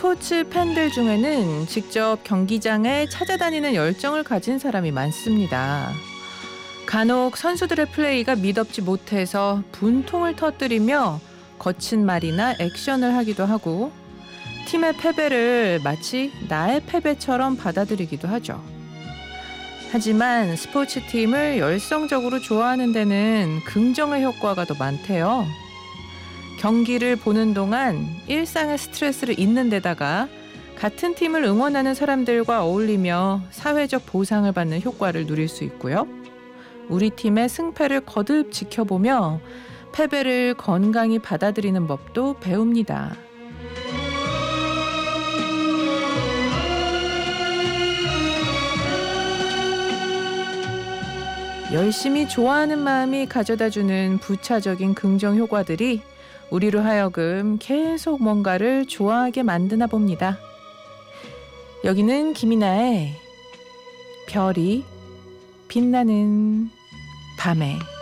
스포츠 팬들 중에는 직접 경기장에 찾아다니는 열정을 가진 사람이 많습니다. 간혹 선수들의 플레이가 미덥지 못해서 분통을 터뜨리며 거친 말이나 액션을 하기도 하고 팀의 패배를 마치 나의 패배처럼 받아들이기도 하죠. 하지만 스포츠팀을 열성적으로 좋아하는 데는 긍정의 효과가 더 많대요. 경기를 보는 동안 일상의 스트레스를 잊는 데다가 같은 팀을 응원하는 사람들과 어울리며 사회적 보상을 받는 효과를 누릴 수 있고요. 우리 팀의 승패를 거듭 지켜보며 패배를 건강히 받아들이는 법도 배웁니다. 열심히 좋아하는 마음이 가져다주는 부차적인 긍정 효과들이 우리로 하여금 계속 뭔가를 좋아하게 만드나 봅니다. 여기는 김이나의 별이 빛나는 밤에